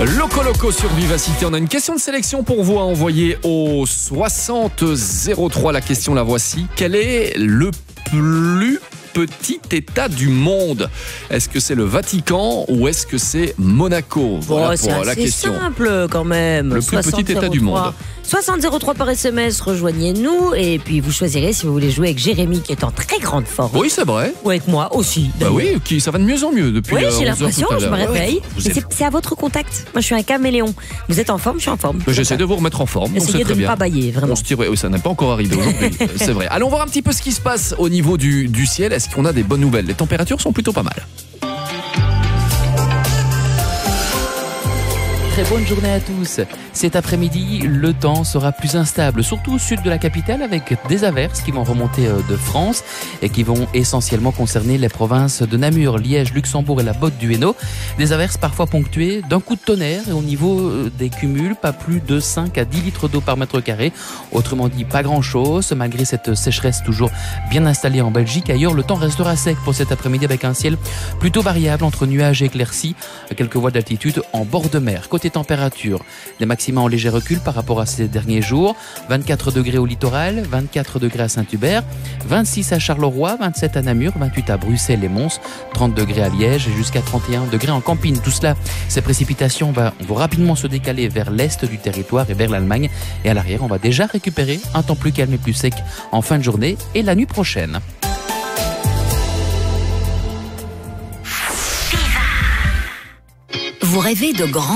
Loco Loco sur Vivacité. On a une question de sélection pour vous à envoyer au 6003. La question, la voici. Quel est le plus petit État du monde? Est-ce que c'est le Vatican ou est-ce que c'est Monaco? Voilà c'est pour la assez question. Simple quand même. Le plus petit État du monde. 6003 par SMS, rejoignez-nous et puis vous choisirez si vous voulez jouer avec Jérémy qui est en très grande forme. Oui, c'est vrai. Ou avec moi aussi. Bah oui, ça va de mieux en mieux depuis. Oui, j'ai 11 heures l'impression, tout à je me l'heure. réveille. Vous Mais êtes- c'est à votre contact. Moi, je suis un caméléon. Vous êtes en forme, je suis en forme. J'essaie de vous remettre en forme. Donc Essayez c'est de très ne bien. pas bailler, vraiment. On se tire, oui, ça n'est pas encore arrivé aujourd'hui, c'est vrai. Allons voir un petit peu ce qui se passe au niveau du ciel. Est-ce qu'on a des bonnes nouvelles? Les températures sont plutôt pas mal. Très bonne journée à tous. Cet après-midi, le temps sera plus instable, surtout au sud de la capitale, avec des averses qui vont remonter de France et qui vont essentiellement concerner les provinces de Namur, Liège, Luxembourg et la Botte du Hainaut. Des averses parfois ponctuées d'un coup de tonnerre et au niveau des cumuls, pas plus de 5 à 10 litres d'eau par mètre carré. Autrement dit, pas grand-chose. Malgré cette sécheresse toujours bien installée en Belgique, ailleurs, le temps restera sec pour cet après-midi avec un ciel plutôt variable entre nuages et éclaircies, quelques voies d'altitude en bord de mer. Côté température, les maxima en léger recul par rapport à ces derniers jours. 24 degrés au littoral, 24 degrés à Saint-Hubert, 26 à Charleroi, 27 à Namur, 28 à Bruxelles et Mons, 30 degrés à Liège et jusqu'à 31 degrés en campine. Tout cela, ces précipitations vont rapidement se décaler vers l'est du territoire et vers l'Allemagne. Et à l'arrière, on va déjà récupérer un temps plus calme et plus sec en fin de journée et la nuit prochaine. Vous rêvez de grande évasion ?